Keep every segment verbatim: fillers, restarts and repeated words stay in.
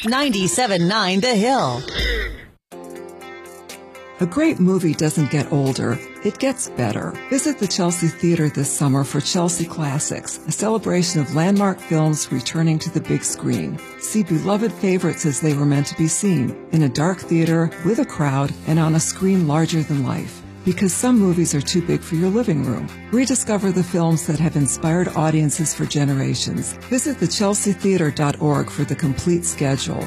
ninety-seven point nine The Hill. A great movie doesn't get older, it gets better. Visit the Chelsea Theater this summer for Chelsea Classics, a celebration of landmark films returning to the big screen. See beloved favorites as they were meant to be seen, in a dark theater, with a crowd, and on a screen larger than life. Because some movies are too big for your living room. Rediscover the films that have inspired audiences for generations. Visit the chelsea theater dot org for the complete schedule.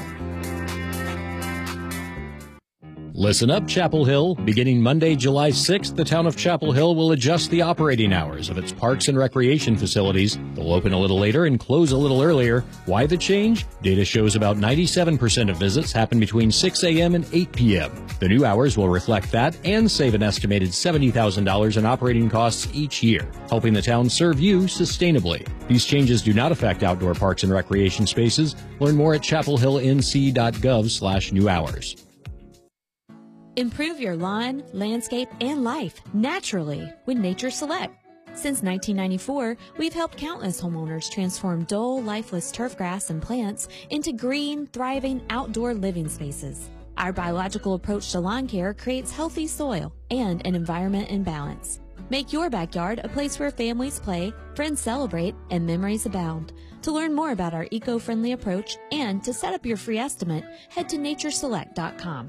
Listen up, Chapel Hill. Beginning Monday, July sixth, the town of Chapel Hill will adjust the operating hours of its parks and recreation facilities. They'll open a little later and close a little earlier. Why the change? Data shows about ninety-seven percent of visits happen between six a.m. and eight p.m. The new hours will reflect that and save an estimated seventy thousand dollars in operating costs each year, helping the town serve you sustainably. These changes do not affect outdoor parks and recreation spaces. Learn more at chapel hill n c dot gov slash new hours. Improve your lawn, landscape, and life naturally with Nature Select. Since nineteen ninety-four, we've helped countless homeowners transform dull, lifeless turf grass and plants into green, thriving outdoor living spaces. Our biological approach to lawn care creates healthy soil and an environment in balance. Make your backyard a place where families play, friends celebrate, and memories abound. To learn more about our eco-friendly approach and to set up your free estimate, head to nature select dot com.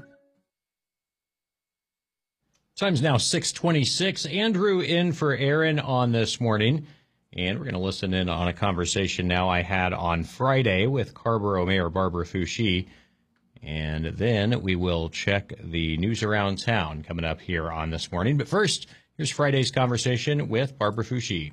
Time's now six twenty-six. Andrew in for Aaron on this morning. And we're going to listen in on a conversation now I had on Friday with Carrboro Mayor Barbara Foushee. And then we will check the news around town coming up here on this morning. But first, here's Friday's conversation with Barbara Foushee.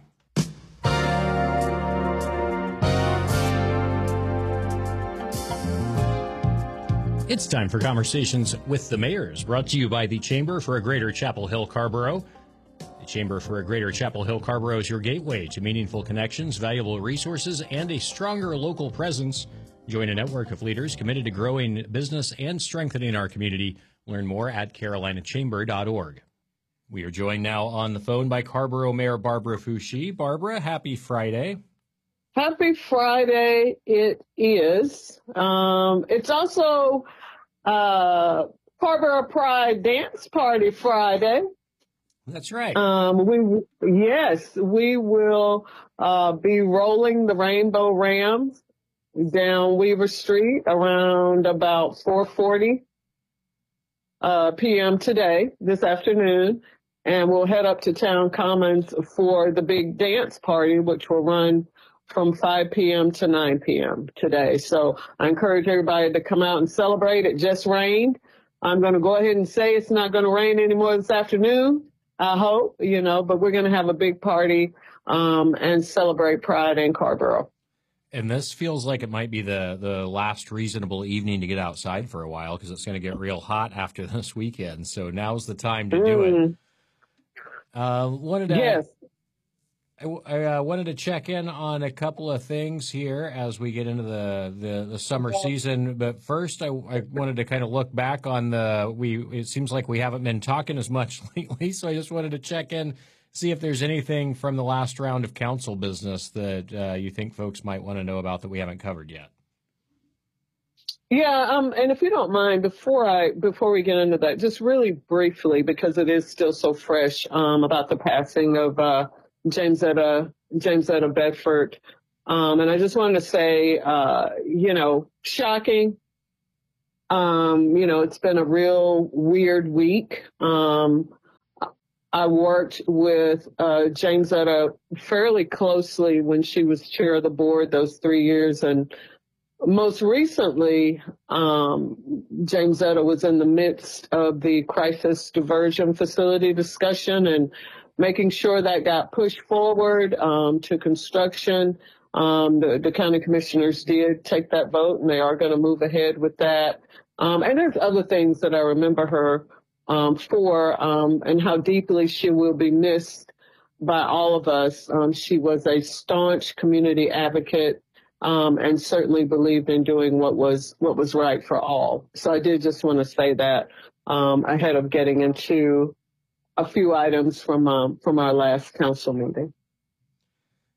It's time for Conversations with the Mayors, brought to you by the Chamber for a Greater Chapel Hill Carrboro. The Chamber for a Greater Chapel Hill Carrboro is your gateway to meaningful connections, valuable resources, and a stronger local presence. Join a network of leaders committed to growing business and strengthening our community. Learn more at carolina chamber dot org. We are joined now on the phone by Carrboro Mayor Barbara Foushee. Barbara, happy Friday. Happy Friday it is. Um, it's also uh, Carrboro Pride Dance Party Friday. That's right. Um, we yes, we will uh, be rolling the Rainbow Rams down Weaver Street around about four forty uh, p.m. today, this afternoon, and we'll head up to Town Commons for the big dance party, which will run from five p.m. to nine p.m. today. So I encourage everybody to come out and celebrate. It just rained. I'm going to go ahead and say it's not going to rain anymore this afternoon, I hope, you know, but we're going to have a big party um, and celebrate Pride in Carrboro. And this feels like it might be the, the last reasonable evening to get outside for a while because it's going to get real hot after this weekend. So now's the time to do Mm. it. Uh, wanted to, Yes. I, I uh, wanted to check in on a couple of things here as we get into the, the, the summer season. But first, I, I wanted to kind of look back on the, we, it seems like we haven't been talking as much lately. So I just wanted to check in, see if there's anything from the last round of council business that uh, you think folks might want to know about that we haven't covered yet. Yeah, um, and if you don't mind, before I before we get into that, just really briefly, because it is still so fresh, um, about the passing of uh, James Etta James Etta Bedford, um, and I just wanted to say, uh, you know, shocking. Um, you know, it's been a real weird week. Um, I worked with uh, James Etta fairly closely when she was chair of the board those three years, and most recently, um, James Etta was in the midst of the crisis diversion facility discussion and making sure that got pushed forward um, to construction. Um, the, the county commissioners did take that vote, and they are going to move ahead with that. Um, and there's other things that I remember her um, for um, and how deeply she will be missed by all of us. Um, she was a staunch community advocate. Um, and certainly believed in doing what was what was right for all. So I did just want to say that um, ahead of getting into a few items from um, from our last council meeting.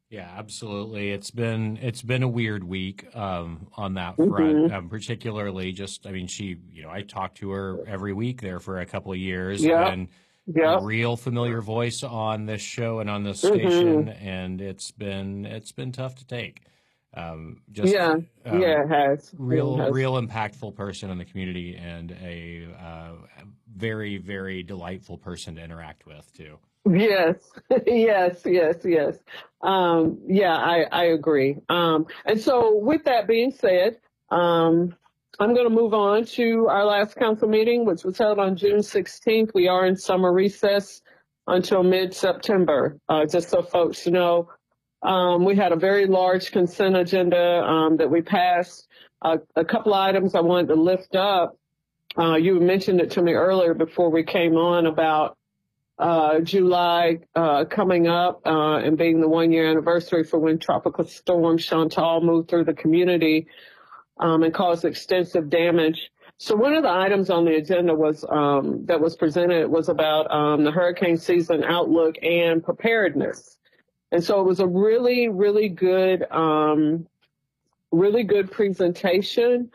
Yeah, absolutely. It's been it's been a weird week um, on that front, Mm-hmm. um, particularly just, I mean, she, you know, I talked to her every week there for a couple of years, Yep. and Yep. real familiar voice on this show and on this Mm-hmm. station, and it's been it's been tough to take. Um, just Yeah. um, Yeah, it has. It real has. real impactful person in the community, and a uh, very very delightful person to interact with too. Yes, yes, yes, yes. Um, yeah, I, I agree. Um, and so with that being said, um, I'm going to move on to our last council meeting, which was held on June sixteenth. We are in summer recess until mid-September, uh, just so folks know. Um, we had a very large consent agenda um, that we passed. Uh, a couple items I wanted to lift up. Uh, you mentioned it to me earlier before we came on about uh, July uh, coming up uh, and being the one year anniversary for when Tropical Storm Chantal moved through the community um, and caused extensive damage. So one of the items on the agenda was um, that was presented was about um, the hurricane season outlook and preparedness. And so it was a really, really good, um, really good presentation.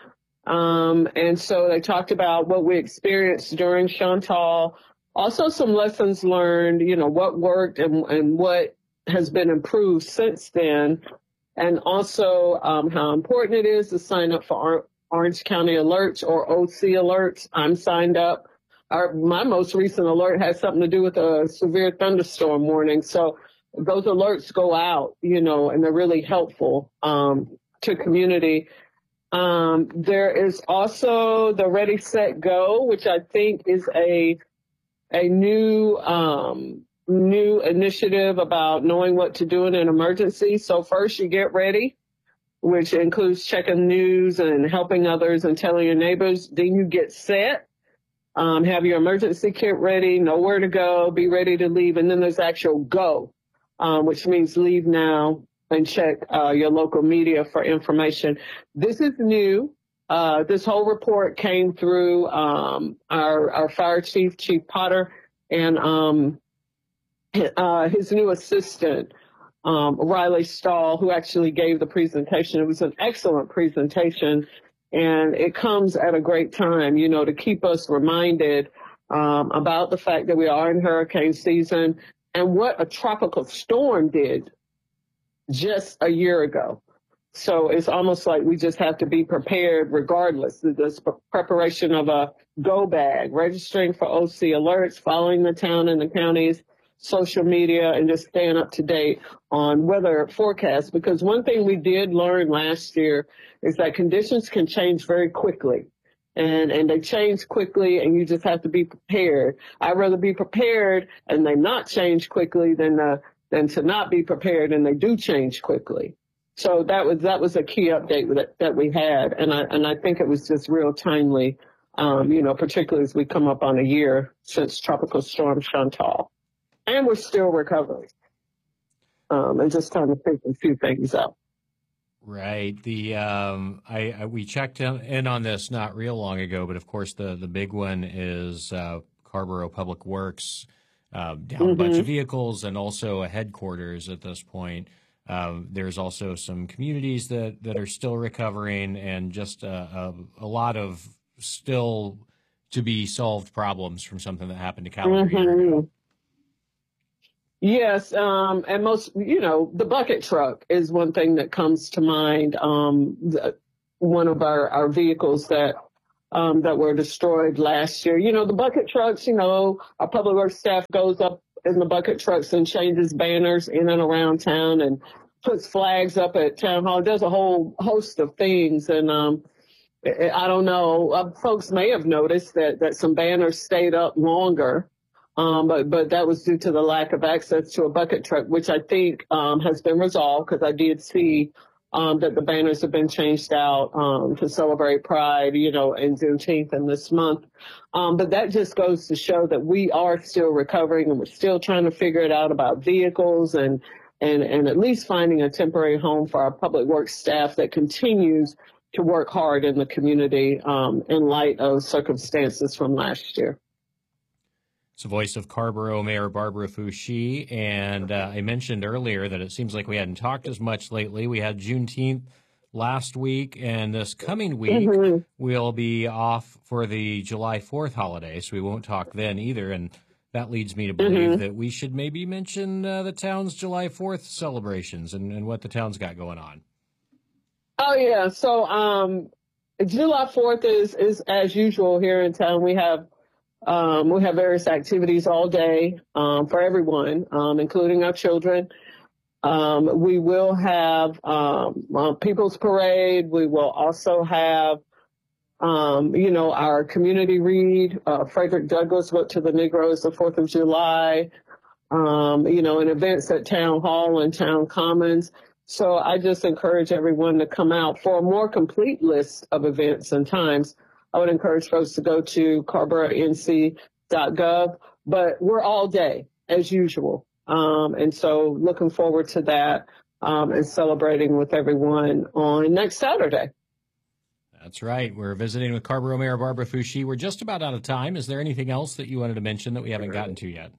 Um, and so they talked about what we experienced during Chantal, also some lessons learned, you know, what worked and, and what has been improved since then. And also um, how important it is to sign up for Or- Orange County Alerts or O C Alerts. I'm signed up. Our, my most recent alert has something to do with a severe thunderstorm warning. So those alerts go out, you know, and they're really helpful um, to community. Um, there is also the Ready, Set, Go, which I think is a a new um, new initiative about knowing what to do in an emergency. So first you get ready, which includes checking news and helping others and telling your neighbors. Then you get set, um, have your emergency kit ready, know where to go, be ready to leave. And then there's actual go, um, which means leave now and check uh, your local media for information. This is new. Uh, this whole report came through um, our, our fire chief, Chief Potter, and um, uh, his new assistant, um, Riley Stahl, who actually gave the presentation. It was an excellent presentation, and it comes at a great time, you know, to keep us reminded um, about the fact that we are in hurricane season and what a tropical storm did just a year ago. So it's almost like we just have to be prepared regardless. This preparation of a go bag, registering for O C alerts, following the town and the county's social media, and just staying up to date on weather forecasts. Because one thing we did learn last year is that conditions can change very quickly. And, and they change quickly, and you just have to be prepared. I'd rather be prepared and they not change quickly than, uh, than to not be prepared and they do change quickly. So that was that was a key update that, that we had, and I and I think it was just real timely, um, you know, particularly as we come up on a year since Tropical Storm Chantal, and we're still recovering, um, and just trying to figure a few things out. Right. The um, I, I we checked in on this not real long ago, but of course the the big one is uh, Carrboro Public Works uh, down mm-hmm. a bunch of vehicles and also a headquarters at this point. Um, there's also some communities that, that are still recovering, and just a, a, a lot of still to be solved problems from something that happened a calendar mm-hmm. year ago. Yes, um, and most, you know, the bucket truck is one thing that comes to mind. Um, the, one of our, our vehicles that um, that were destroyed last year. You know, the bucket trucks, you know, our public works staff goes up in the bucket trucks and changes banners in and around town and puts flags up at town hall. There's a whole host of things. And um, I don't know, uh, folks may have noticed that, that some banners stayed up longer, um, but, but that was due to the lack of access to a bucket truck, which I think um, has been resolved, because I did see um, that the banners have been changed out um, to celebrate Pride, you know, in Juneteenth and this month. Um, but that just goes to show that we are still recovering, and we're still trying to figure it out about vehicles and, and, and at least finding a temporary home for our public works staff that continues to work hard in the community um, in light of circumstances from last year. It's the voice of Carrboro Mayor Barbara Foushee. And uh, I mentioned earlier that it seems like we hadn't talked as much lately. We had Juneteenth last week, and this coming week mm-hmm. we'll be off for the July fourth holiday, so we won't talk then either. And that leads me to believe mm-hmm. that we should maybe mention uh, the town's July fourth celebrations and, and what the town's got going on. Oh, yeah. So um, July fourth is, is, as usual, here in town. We have um, we have various activities all day um, for everyone, um, including our children. Um, we will have um, uh, People's Parade. We will also have, um, you know, our community read. Uh, Frederick Douglass wrote to the Negroes the fourth of July, um, you know, and events at Town Hall and Town Commons. So I just encourage everyone to come out. For a more complete list of events and times, I would encourage folks to go to carrboro n c dot gov. But we're all day, as usual. Um, and so looking forward to that um, and celebrating with everyone on next Saturday. That's right. We're visiting with Carrboro Mayor Barbara Foushee. We're just about out of time. Is there anything else that you wanted to mention that we haven't gotten to yet?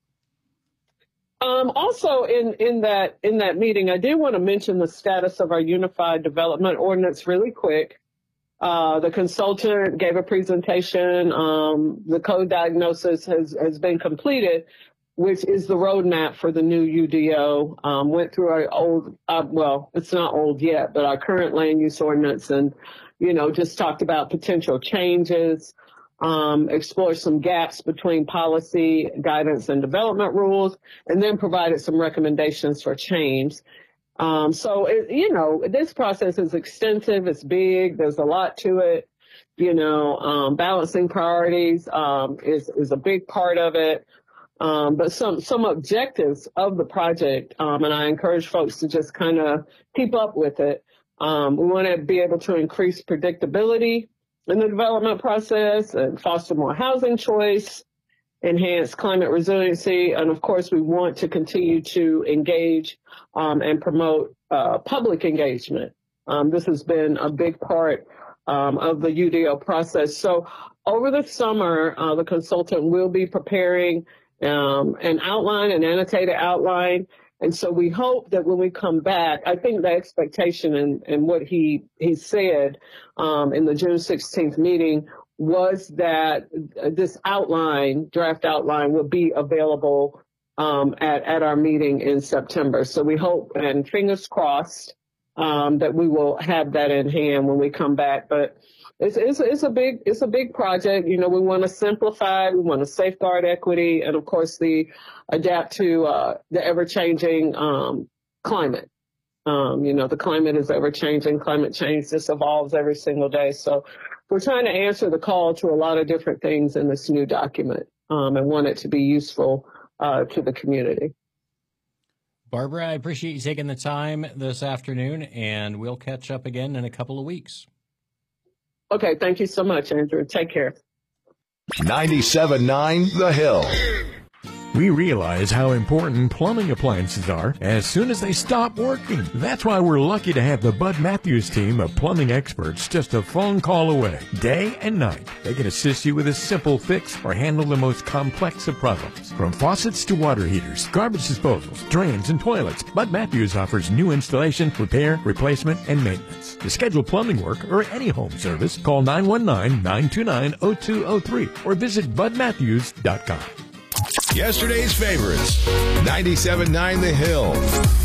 Um, also, in, in that in that meeting, I did want to mention the status of our Unified Development Ordinance really quick. Uh, the consultant gave a presentation. Um, the code diagnosis has, has been completed, which is the roadmap for the new U D O. Um, went through our old, uh, well, it's not old yet, but our current land use ordinance, and, you know, just talked about potential changes, um, explored some gaps between policy, guidance, and development rules, and then provided some recommendations for change. Um, so, it, you know, this process is extensive. It's big. There's a lot to it. You know, um, balancing priorities um, is, is a big part of it. Um, but some, some objectives of the project, um, and I encourage folks to just kind of keep up with it. Um, we want to be able to increase predictability in the development process and foster more housing choice, enhance climate resiliency, and of course, we want to continue to engage um, and promote uh, public engagement. Um, this has been a big part um, of the U D O process. So over the summer, uh, the consultant will be preparing Um, an outline, an annotated outline. And so we hope that when we come back, I think the expectation and, and what he, he said um, in the June sixteenth meeting was that this outline, draft outline, will be available um, at, at our meeting in September. So we hope, and fingers crossed, um, that we will have that in hand when we come back. But It's, it's, it's a big, it's a big project. You know, we want to simplify, we want to safeguard equity, and of course, the adapt to uh, the ever-changing um, climate. Um, you know, the climate is ever-changing. Climate change just evolves every single day. So we're trying to answer the call to a lot of different things in this new document um, and want it to be useful uh, to the community. Barbara, I appreciate you taking the time this afternoon, and we'll catch up again in a couple of weeks. Okay, thank you so much, Andrew. Take care. ninety-seven point nine The Hill. We realize how important plumbing appliances are as soon as they stop working. That's why we're lucky to have the Bud Matthews team of plumbing experts just a phone call away. Day and night, they can assist you with a simple fix or handle the most complex of problems. From faucets to water heaters, garbage disposals, drains, and toilets, Bud Matthews offers new installation, repair, replacement, and maintenance. To schedule plumbing work or any home service, call nine one nine, nine two nine, zero two zero three or visit bud matthews dot com. Yesterday's favorites, ninety-seven point nine The Hill.